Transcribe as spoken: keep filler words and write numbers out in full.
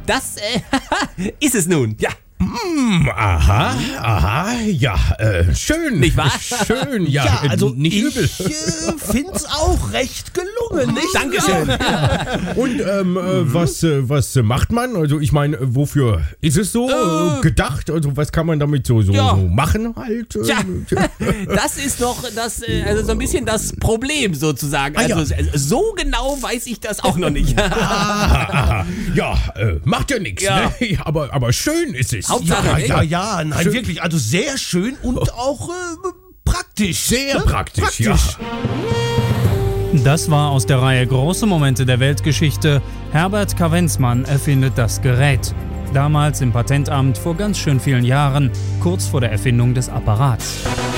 das äh, ist es nun. Ja. Mm, aha, aha, ja, äh, schön. Nicht wahr? Schön, ja, Ja, also äh, nicht ich übel. äh, find's auch recht gelungen, nicht? Dankeschön. Und ähm, äh, was, äh, was macht man? Also ich meine, wofür ist es so äh, Äh, gedacht? Also was kann man damit so, so, ja. so machen halt? Äh, Tja, das ist noch das, äh, also so ein bisschen das Problem sozusagen. Ah, ja. Also äh, so genau weiß ich das auch noch nicht. aha, aha. Ja, äh, macht ja nichts, Ja. ne? Aber, aber schön ist es. Hauptsache, ja, ne? Ja, ja, nein, Schön. wirklich, also sehr schön und auch äh, praktisch. Sehr ne? praktisch, ja. Das war aus der Reihe Große Momente der Weltgeschichte. Herbert Kavenzmann erfindet das Gerät. Damals im Patentamt vor ganz schön vielen Jahren, kurz vor der Erfindung des Apparats.